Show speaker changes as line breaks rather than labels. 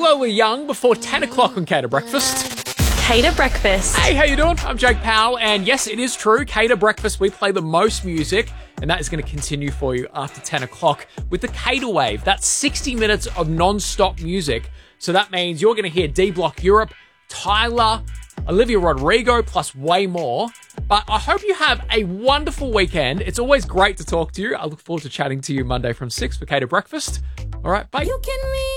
Lola Young before 10 o'clock on Cater Breakfast.
Cater Breakfast.
Hey, how you doing? I'm Jake Powell, and yes, it is true. Cater Breakfast, we play the most music, and that is going to continue for you after 10 o'clock with the Cater Wave. That's 60 minutes of non-stop music. So that means you're going to hear D-Block Europe, Tyler, Olivia Rodrigo, plus way more. But I hope you have a wonderful weekend. It's always great to talk to you. I look forward to chatting to you Monday from 6 for Cater Breakfast. All right, bye.
You can